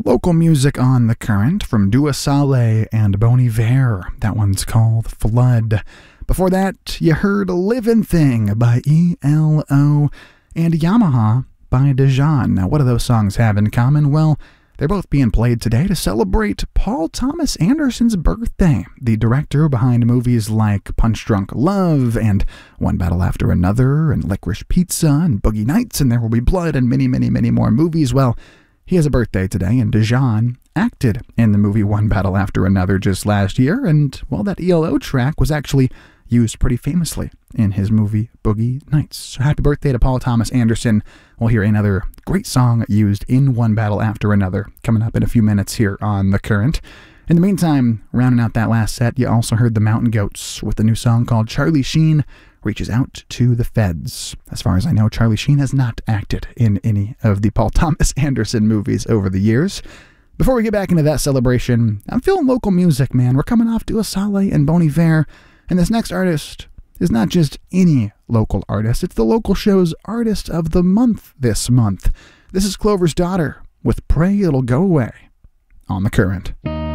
Local music on the current from Dua Saleh and Bon Iver. That one's called Flood. Before that, you heard Livin' Thing by ELO and Yamaha by Dejan. Now, what do those songs have in common? Well, they're both being played today to celebrate Paul Thomas Anderson's birthday, the director behind movies like Punch Drunk Love and One Battle After Another and Licorice Pizza and Boogie Nights and There Will Be Blood and many, many, many more movies. Well, he has a birthday today, and Dejan acted in the movie One Battle After Another just last year, and, well, that ELO track was actually used pretty famously in his movie Boogie Nights. So happy birthday to Paul Thomas Anderson. We'll hear another great song used in One Battle After Another coming up in a few minutes here on The Current. In the meantime, rounding out that last set, you also heard the Mountain Goats with a new song called Charlie Sheen Reaches Out to the Feds. As far as I know, Charlie Sheen has not acted in any of the Paul Thomas Anderson movies over the years. Before we get back into that celebration, I'm feeling local music, man. We're coming off Dua Saleh and Bon Iver, and this next artist is not just any local artist, it's the local show's Artist of the Month this month. This is Clover's Daughter with Pray It'll Go Away on The Current.